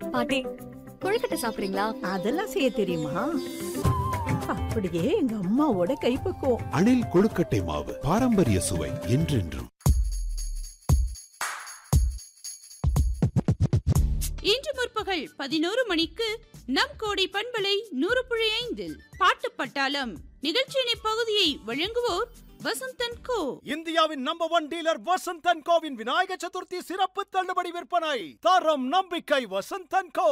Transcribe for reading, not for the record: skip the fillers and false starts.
பாட்டி கொழுக்கட்டை சாப்பிடுறீங்களா? அதெல்லாம் செய்ய தெரியுமா? அப்படியே எங்க அம்மாவோட கைப்பக்குவம். அணில் கொழுக்கட்டை மாவு, பாரம்பரிய சுவை என்றென்றும். இன்று முற்பகல் 11 மணிக்கு நம் கோடி பண்பலை 100.5 பாட்டு பட்டாளம் நிகழ்ச்சியின் இப்பகுதியை வழங்குவோர் வசந்தன் கோ. இந்தியாவின் number 1 dealer Vasanthan CoWIN Vinayaka Chaturthi சிறப்பு தள்ளுபடி விற்பனை. தரம் நம்பிக்கை வசந்தன் கோ.